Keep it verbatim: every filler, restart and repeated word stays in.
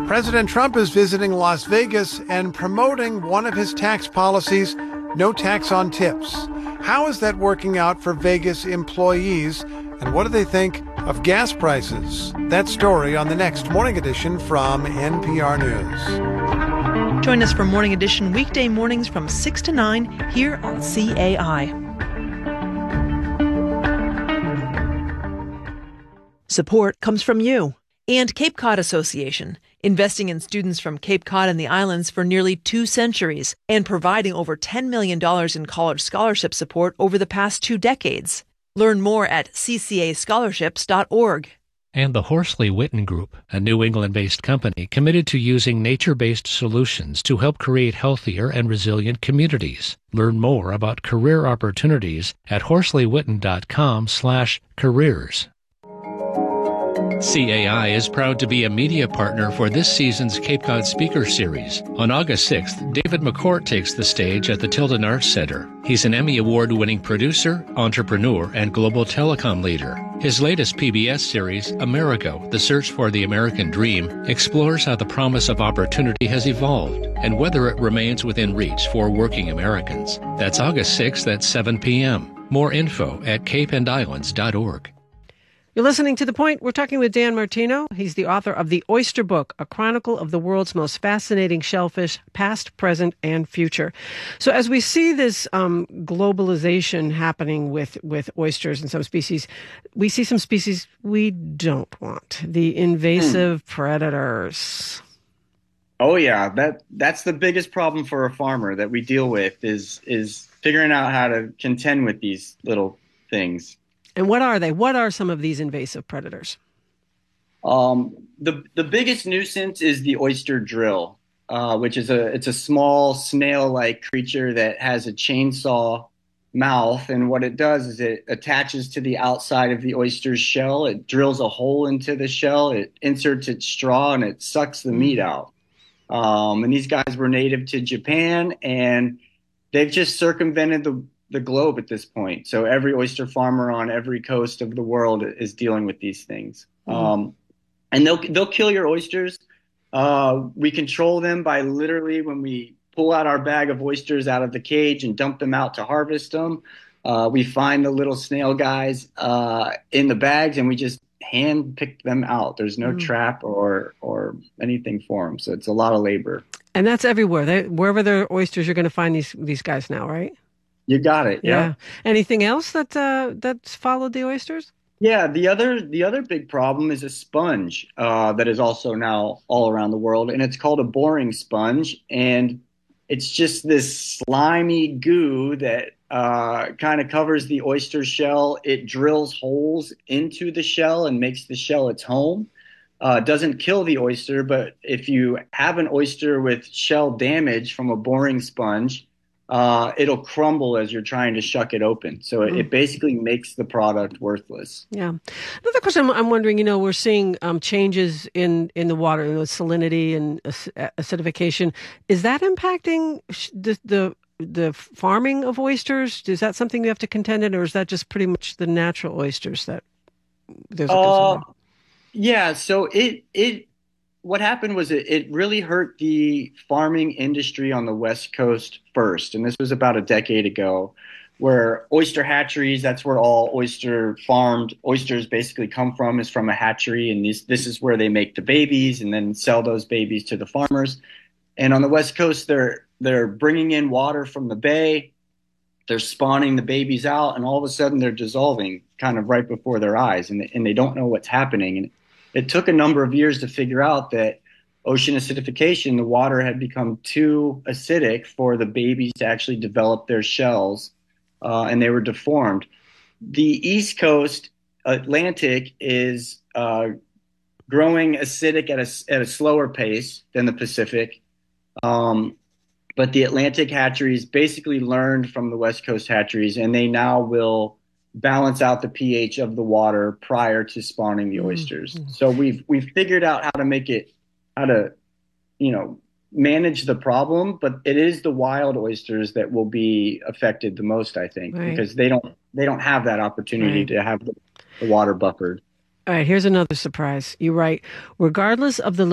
President Trump is visiting Las Vegas and promoting one of his tax policies, no tax on tips. How is that working out for Vegas employees, and what do they think of gas prices? That story on the next Morning Edition from N P R News. Join us for Morning Edition weekday mornings from six to nine here on C A I. Support comes from you and Cape Cod Association, investing in students from Cape Cod and the islands for nearly two centuries and providing over ten million dollars in college scholarship support over the past two decades. Learn more at c c a scholarships dot org. And the Horsley Witten Group, a New England-based company committed to using nature-based solutions to help create healthier and resilient communities. Learn more about career opportunities at horsley witten dot com slash careers. C A I is proud to be a media partner for this season's Cape Cod Speaker Series. On August sixth, David McCourt takes the stage at the Tilden Arts Center. He's an Emmy Award-winning producer, entrepreneur, and global telecom leader. His latest P B S series, Amerigo, The Search for the American Dream, explores how the promise of opportunity has evolved and whether it remains within reach for working Americans. That's August sixth at seven p.m. More info at cape and islands dot org. You're listening to The Point. We're talking with Dan Martino. He's the author of The Oyster Book, a chronicle of the world's most fascinating shellfish, past, present, and future. So as we see this um, globalization happening with, with oysters and some species, we see some species we don't want. The invasive hmm. predators. Oh, yeah. That that's the biggest problem for a farmer that we deal with is is figuring out how to contend with these little things. And what are they? What are some of these invasive predators? Um, the the biggest nuisance is the oyster drill, uh, which is a it's a small snail-like creature that has a chainsaw mouth, and what it does is it attaches to the outside of the oyster's shell. It drills a hole into the shell. It inserts its straw and it sucks the meat out. Um, and these guys were native to Japan, and they've just circumvented the the globe at this point. So every oyster farmer on every coast of the world is dealing with these things. Mm-hmm. Um, and they'll they'll kill your oysters. Uh, we control them by literally when we pull out our bag of oysters out of the cage and dump them out to harvest them. Uh, we find the little snail guys uh, in the bags and we just hand pick them out. There's no mm-hmm. trap or or anything for them. So it's a lot of labor. And that's everywhere. They, wherever there are oysters, you're going to find these these guys now, right? You got it. Yeah. yeah. Anything else that uh, that's followed the oysters? Yeah. The other the other big problem is a sponge uh, that is also now all around the world, and it's called a boring sponge, and it's just this slimy goo that uh, kind of covers the oyster shell. It drills holes into the shell and makes the shell its home. Uh, doesn't kill the oyster, but if you have an oyster with shell damage from a boring sponge, Uh, it'll crumble as you're trying to shuck it open. So it, mm. it basically makes the product worthless. Yeah. Another question I'm, I'm wondering, you know, we're seeing um, changes in, in the water, you know, salinity and ac- acidification. Is that impacting the, the the farming of oysters? Is that something you have to contend in, or is that just pretty much the natural oysters that there's a concern? Uh, yeah. So it it. What happened was it, it really hurt the farming industry on the West Coast first. And this was about a decade ago, where oyster hatcheries, that's where all oyster farmed oysters basically come from, is from a hatchery. And this, this is where they make the babies and then sell those babies to the farmers. And on the West Coast, they're they're bringing in water from the bay. They're spawning the babies out, and all of a sudden they're dissolving kind of right before their eyes, and they, and they don't know what's happening. And it took a number of years to figure out that ocean acidification, the water had become too acidic for the babies to actually develop their shells, uh, and they were deformed. The East Coast Atlantic is uh, growing acidic at a, at a slower pace than the Pacific. Um, but the Atlantic hatcheries basically learned from the West Coast hatcheries, and they now will balance out the pH of the water prior to spawning the oysters. Mm-hmm. So we've we've figured out how to make it, how to, you know, manage the problem, but it is the wild oysters that will be affected the most, I think, right. because they don't they don't have that opportunity right. to have the, the water buffered. All right, here's another surprise. You write, regardless of the